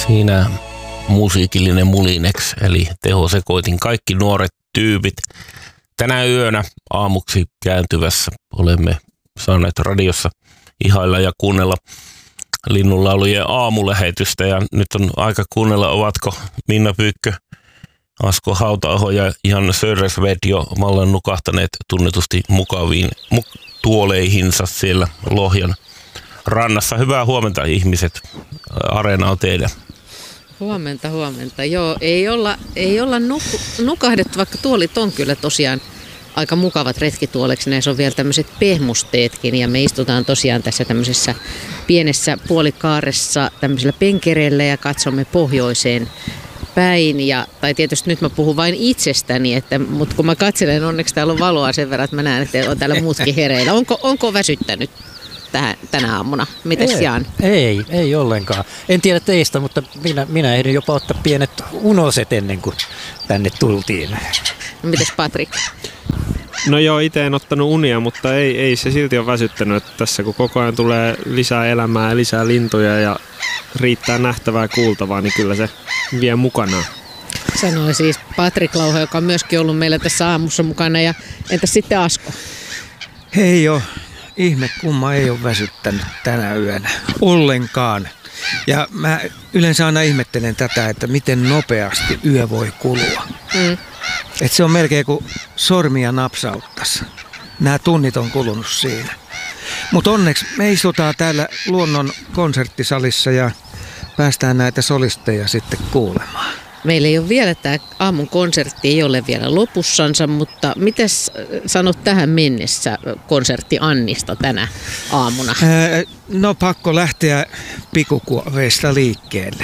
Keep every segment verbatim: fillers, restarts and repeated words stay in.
Siinä musiikillinen mulineks, eli tehosekoitin kaikki nuoret tyypit. Tänä yönä aamuksi kääntyvässä olemme saaneet radiossa ihailla ja kuunnella linnunlaulujen aamulähetystä. Ja nyt on aika kuunnella, ovatko Minna Pyykkö, Asko Hauta-aho ja Jan Södersved jo vallan nukahtaneet tunnetusti mukaviin mu- tuoleihinsa siellä Lohjan rannassa. Hyvää huomenta ihmiset, Areena on teidän. Huomenta, huomenta. Joo, ei olla, ei olla nuk- nukahdettu, vaikka tuolit on kyllä tosiaan aika mukavat retkituoleksi. Näissä on vielä tämmöiset pehmusteetkin ja me istutaan tosiaan tässä tämmöisessä pienessä puolikaaressa tämmöisellä penkereillä ja katsomme pohjoiseen päin. Ja, tai tietysti nyt mä puhun vain itsestäni, että, mutta kun mä katselen, onneksi täällä on valoa sen verran, että mä näen, että on täällä muutkin hereillä. Onko, onko väsyttänyt tähän, tänä aamuna? Mites ei, Jan? Ei, ei ollenkaan. En tiedä teistä, mutta minä, minä ehdin jopa ottaa pienet unoset ennen kuin tänne tultiin. No, mites Patrik? No joo, itse en ottanut unia, mutta ei, ei se silti ole väsyttänyt, että tässä kun koko ajan tulee lisää elämää ja lisää lintuja ja riittää nähtävää ja kuultavaa, niin kyllä se vie mukanaan. Sanoi siis Patrik Lauho, joka on myöskin ollut meillä tässä aamussa mukana. Ja entäs sitten Asko? Hei jo, ihme kumma ei ole väsyttänyt tänä yönä ollenkaan. Ja mä yleensä aina ihmettelen tätä, että miten nopeasti yö voi kulua. Mm. Et se on melkein kuin sormia napsauttaisi. Nämä tunnit on kulunut siinä. Mutta onneksi me istutaan täällä luonnon konserttisalissa ja päästään näitä solisteja sitten kuulemaan. Meillä ei ole vielä, tämä aamun konsertti ei ole vielä lopussansa, mutta mitäs sanot tähän mennessä konsertti Annista tänä aamuna? Ää, no pakko lähteä pikkukuoveista liikkeelle.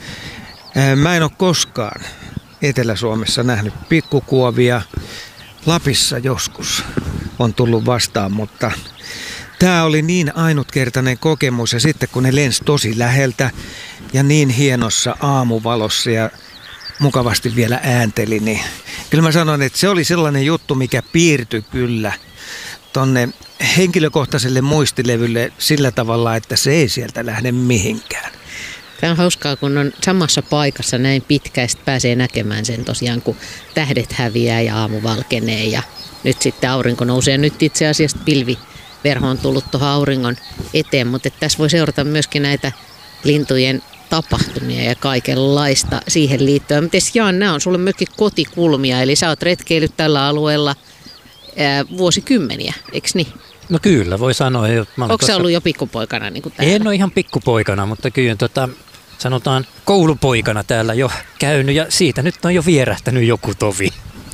Ää, mä en ole koskaan Etelä-Suomessa nähnyt pikkukuovia. Lapissa joskus on tullut vastaan, mutta tämä oli niin ainutkertainen kokemus ja sitten kun ne lensi tosi läheltä ja niin hienossa aamuvalossa ja mukavasti vielä äänteli, niin kyllä mä sanon, että se oli sellainen juttu, mikä piirtyi kyllä tonne henkilökohtaiselle muistilevylle sillä tavalla, että se ei sieltä lähde mihinkään. Tämä on hauskaa, kun on samassa paikassa näin pitkä ja pääsee näkemään sen tosiaan, kun tähdet häviää ja aamu valkenee ja nyt sitten aurinko nousee. Nyt itse asiassa pilviverho on tullut tuohon auringon eteen, mutta tässä voi seurata myöskin näitä lintujen tapahtumia ja kaikenlaista siihen liittyen. Mites Jan, nämä on sulle myöskin kotikulmia, eli sä oot retkeillyt tällä alueella ää, vuosikymmeniä, eikö niin? No kyllä, voi sanoa. Onko sä ollut jo pikkupoikana niin kuin täällä? En ole ihan pikkupoikana, mutta kyllä tota, sanotaan koulupoikana täällä jo käynyt ja siitä nyt on jo vierähtänyt joku tovi.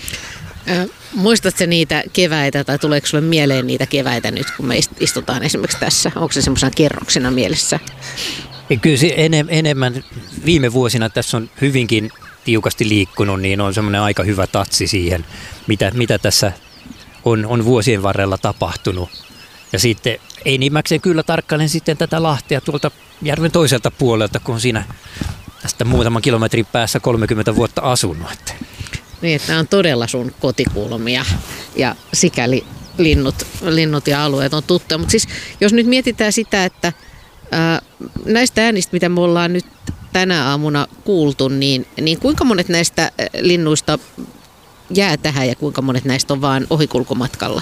Äh, muistatko niitä keväitä tai tuleeko sulle mieleen niitä keväitä nyt, kun me istutaan esimerkiksi tässä? Onko se semmoisena kerroksena mielessä? Kyllä se enem, enemmän viime vuosina tässä on hyvinkin tiukasti liikkunut, niin on semmoinen aika hyvä tatsi siihen, mitä, mitä tässä on, on vuosien varrella tapahtunut. Ja sitten enimmäkseen kyllä tarkkailen sitten tätä Lahtea tuolta järven toiselta puolelta, kun on siinä tästä muutaman kilometrin päässä kolmekymmentä vuotta asunut. Niin, että nämä on todella sun kotikulmia ja sikäli linnut, linnut ja alueet on tuttuja. Mutta siis jos nyt mietitään sitä, että ää, näistä äänistä, mitä me ollaan nyt tänä aamuna kuultu, niin, niin kuinka monet näistä linnuista jää tähän ja kuinka monet näistä on vaan ohikulkumatkalla?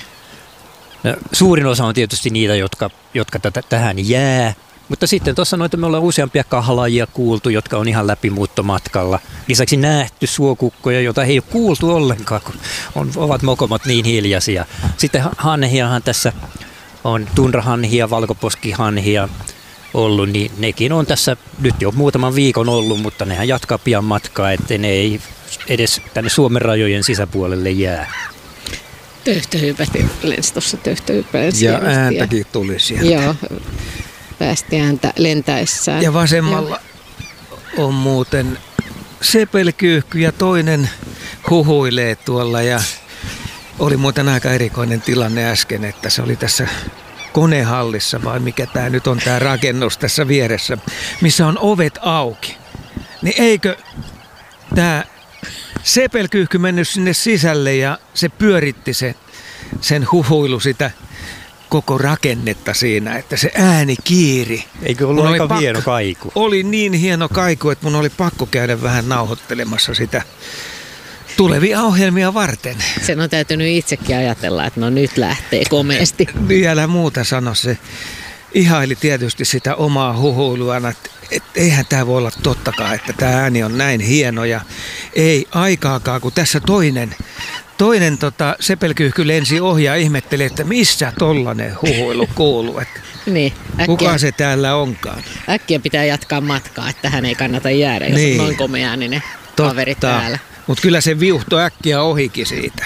No, suurin osa on tietysti niitä, jotka, jotka tätä, tähän jää. Mutta sitten tuossa noita me ollaan useampia kahlaajia kuultu, jotka on ihan läpimuuttomatkalla. Lisäksi nähty suokukkoja, joita ei ole kuultu ollenkaan, kun on, ovat mokomat niin hiljaisia. Sitten hanhiahan tässä on tunrahanhia, valkoposkihanhia ollut, niin nekin on tässä nyt jo muutaman viikon ollut, mutta nehän jatkaa pian matkaa, ettei ne ei edes tänne Suomen rajojen sisäpuolelle jää. Töhtöhypäti lensi tuossa töhtöhypäti. Ja ääntäkin tuli sieltä. Joo, päästi ääntä lentäessään. Ja vasemmalla Joo. on muuten sepelkyyhky ja toinen huhuilee tuolla. Ja oli muuten aika erikoinen tilanne äsken, että se oli tässä konehallissa vai mikä tämä nyt on tämä rakennus tässä vieressä, missä on ovet auki. Niin eikö tämä sepelkyyhky mennyt sinne sisälle ja se pyöritti se, sen huhuilu sitä koko rakennetta siinä, että se ääni kiiri. Eikö ollut Mun aika oli pakko- hieno kaiku? Oli niin hieno kaiku, että mun oli pakko käydä vähän nauhoittelemassa sitä tulevia ohjelmia varten. Sen on täytynyt itsekin ajatella, että no nyt lähtee komeasti. Vielä muuta sano, se ihaili tietysti sitä omaa huhuiluaan, että et eihän tämä voi olla tottakaan, että tämä ääni on näin hieno ja ei aikaakaan, kun tässä toinen, toinen tota, sepelkyyhky lensi ohi ja ihmetteli, että missä tollainen huhuilu kuuluu, että Niin, kuka äkkiä, se täällä onkaan. äkkiä pitää jatkaa matkaa, että tähän ei kannata jäädä, jos Niin. on noin komeääninen kaveri täällä. Mutta kyllä se viuhto äkkiä ohikin siitä.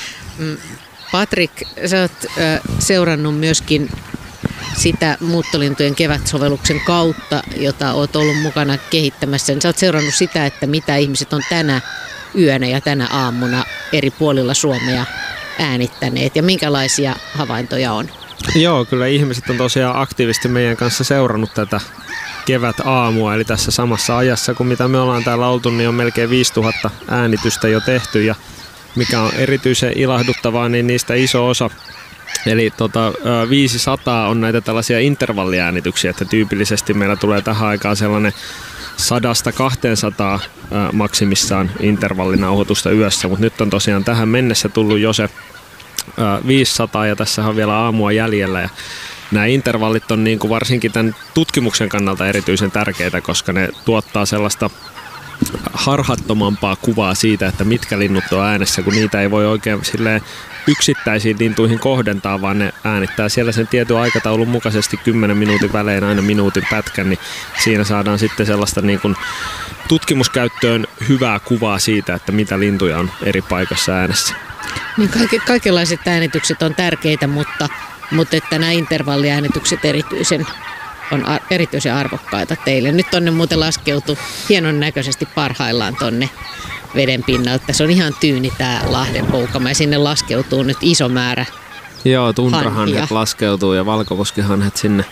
Patrik, sä oot ö, seurannut myöskin sitä muuttolintujen kevätsovelluksen kautta, jota oot ollut mukana kehittämässä. Sä oot seurannut sitä, että mitä ihmiset on tänä yönä ja tänä aamuna eri puolilla Suomea äänittäneet ja minkälaisia havaintoja on. Joo, kyllä ihmiset on tosiaan aktiivisesti meidän kanssa seurannut tätä kevät aamua, eli tässä samassa ajassa kuin mitä me ollaan täällä oltu, niin on melkein viisituhatta äänitystä jo tehty, ja mikä on erityisen ilahduttavaa, niin niistä iso osa, eli tota, viisisataa on näitä tällaisia intervalliäänityksiä, että tyypillisesti meillä tulee tähän aikaan sellainen sadasta kahteensataan maksimissaan intervallinauhoitusta yössä, mutta nyt on tosiaan tähän mennessä tullut jo se viisisataa ja tässä on vielä aamua jäljellä, ja nämä intervallit on niin kuin varsinkin tämän tutkimuksen kannalta erityisen tärkeitä, koska ne tuottaa sellaista harhattomampaa kuvaa siitä, että mitkä linnut on äänessä, kun niitä ei voi oikein silleen yksittäisiin lintuihin kohdentaa, vaan ne äänittää siellä sen tietyn aikataulun mukaisesti kymmenen minuutin välein aina minuutin pätkän, niin siinä saadaan sitten sellaista niin kuin tutkimuskäyttöön hyvää kuvaa siitä, että mitä lintuja on eri paikassa äänessä. Niin kaikki, kaikenlaiset äänitykset on tärkeitä, mutta, mutta että nämä intervalliäänitykset erityisen, on a, erityisen arvokkaita teille. Nyt tonne muuten laskeutuu hienon näköisesti parhaillaan tonne veden pinnalta. Se on ihan tyyni tää Lahden poukama ja sinne laskeutuu nyt iso määrä. Joo, tuntrahanhet hanhia. laskeutuu ja valkoposkihanhet sinne.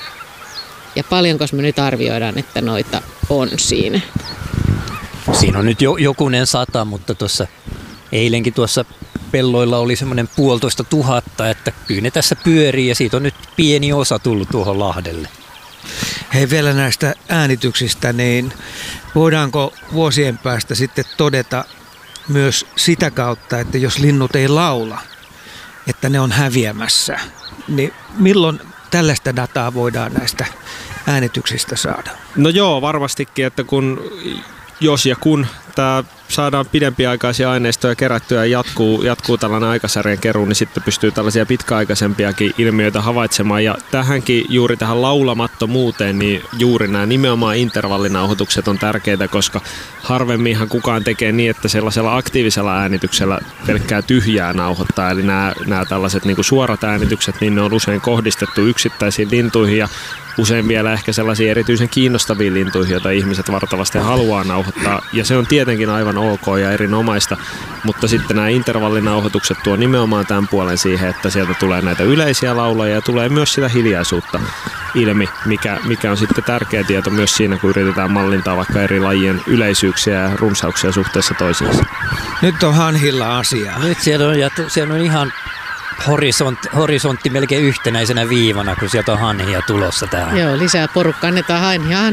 Ja paljonko me nyt arvioidaan, että noita on siinä? Siinä on nyt jo, jokunen sata, mutta tuossa eilenkin tuossa pelloilla oli semmoinen puolitoista tuhatta, että kyllä ne tässä pyörii ja siitä on nyt pieni osa tullut tuohon Lahdelle. Hei, vielä näistä äänityksistä, niin voidaanko vuosien päästä sitten todeta myös sitä kautta, että jos linnut ei laula, että ne on häviämässä, niin milloin tällaista dataa voidaan näistä äänityksistä saada? No joo, varmastikin, että kun, jos ja kun tämä saadaan pidempiaikaisia aineistoja kerättyä ja jatkuu, jatkuu tällainen aikasarjan keruu, niin sitten pystyy tällaisia pitkäaikaisempiakin ilmiöitä havaitsemaan. Ja tähänkin, juuri tähän laulamattomuuteen, niin juuri nämä nimenomaan intervallinauhoitukset on tärkeitä, koska harvemminhan kukaan tekee niin, että sellaisella aktiivisella äänityksellä pelkkää tyhjää nauhoittaa. Eli nämä, nämä tällaiset niin kuin suorat äänitykset, niin ne on usein kohdistettu yksittäisiin lintuihin ja usein vielä ehkä sellaisiin erityisen kiinnostaviin lintuihin, joita ihmiset vartavasti haluaa nauhoittaa. Ja se on tietenkin aivan ok ja erinomaista, mutta sitten nämä intervallinauhoitukset tuo nimenomaan tämän puolen siihen, että sieltä tulee näitä yleisiä lauloja ja tulee myös sitä hiljaisuutta ilmi, mikä, mikä on sitten tärkeä tieto myös siinä, kun yritetään mallintaa vaikka eri lajien yleisyyksiä ja runsauksia suhteessa toisiinsa. Nyt on hanhilla asiaa. Nyt siellä on, ja tu- siellä on ihan horisontti, horisontti melkein yhtenäisenä viivana, kun sieltä on hanhia tulossa tähän. Joo, lisää porukkaa annetaan hanhia.